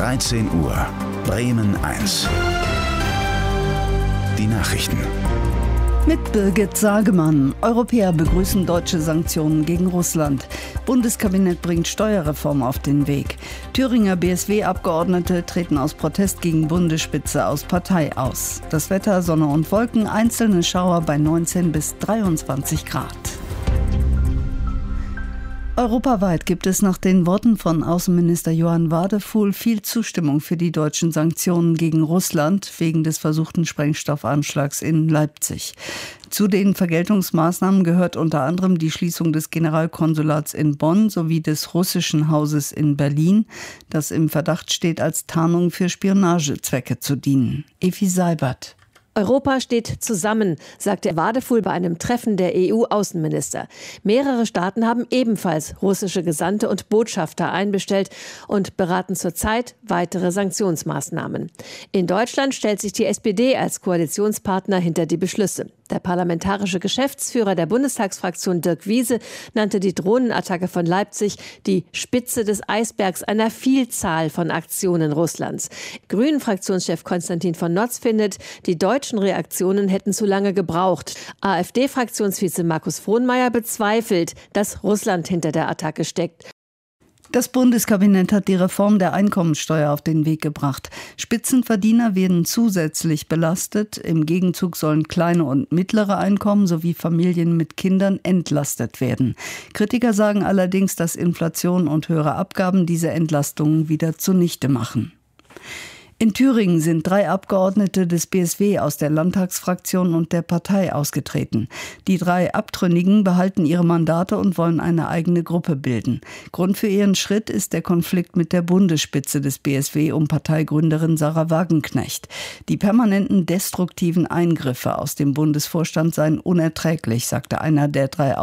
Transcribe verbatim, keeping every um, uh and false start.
dreizehn Uhr, Bremen eins. Die Nachrichten. Mit Birgit Sagemann. Europäer begrüßen deutsche Sanktionen gegen Russland. Bundeskabinett bringt Steuerreform auf den Weg. Thüringer B S W-Abgeordnete treten aus Protest gegen Bundesspitze aus Partei aus. Das Wetter, Sonne und Wolken, einzelne Schauer bei neunzehn bis dreiundzwanzig Grad. Europaweit gibt es nach den Worten von Außenminister Johann Wadefuhl viel Zustimmung für die deutschen Sanktionen gegen Russland wegen des versuchten Sprengstoffanschlags in Leipzig. Zu den Vergeltungsmaßnahmen gehört unter anderem die Schließung des Generalkonsulats in Bonn sowie des russischen Hauses in Berlin, das im Verdacht steht, als Tarnung für Spionagezwecke zu dienen. Evi Seibert. Europa steht zusammen, sagte Wadefuhl bei einem Treffen der E U-Außenminister. Mehrere Staaten haben ebenfalls russische Gesandte und Botschafter einbestellt und beraten zurzeit weitere Sanktionsmaßnahmen. In Deutschland stellt sich die S P D als Koalitionspartner hinter die Beschlüsse. Der parlamentarische Geschäftsführer der Bundestagsfraktion Dirk Wiese nannte die Drohnenattacke von Leipzig die Spitze des Eisbergs einer Vielzahl von Aktionen Russlands. Grünen-Fraktionschef Konstantin von Notz findet, die deutschen Reaktionen hätten zu lange gebraucht. AfD-Fraktionsvize Markus Frohnmayer bezweifelt, dass Russland hinter der Attacke steckt. Das Bundeskabinett hat die Reform der Einkommensteuer auf den Weg gebracht. Spitzenverdiener werden zusätzlich belastet. Im Gegenzug sollen kleine und mittlere Einkommen sowie Familien mit Kindern entlastet werden. Kritiker sagen allerdings, dass Inflation und höhere Abgaben diese Entlastungen wieder zunichte machen. In Thüringen sind drei Abgeordnete des B S W aus der Landtagsfraktion und der Partei ausgetreten. Die drei Abtrünnigen behalten ihre Mandate und wollen eine eigene Gruppe bilden. Grund für ihren Schritt ist der Konflikt mit der Bundesspitze des B S W um Parteigründerin Sarah Wagenknecht. Die permanenten destruktiven Eingriffe aus dem Bundesvorstand seien unerträglich, sagte einer der drei